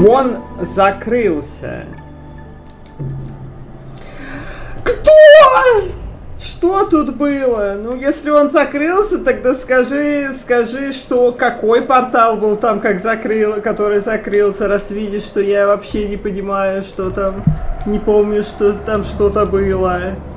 Он закрылся. Кто? Что тут было? Ну, если он закрылся, тогда скажи, что какой портал был там, который закрылся, раз видишь, что я вообще не понимаю, что там, не помню, что там что-то было.